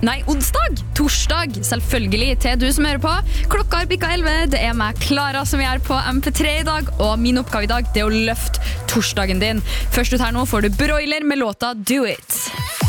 Nei, onsdag, torsdag, selvfølgelig til du som hører på. Klokka har bikket 11, det meg, Klara, som er på MP3 i dag, og min oppgave i dag, det å løfte torsdagen din. Først ut her nå får du Broiler med låta Do It.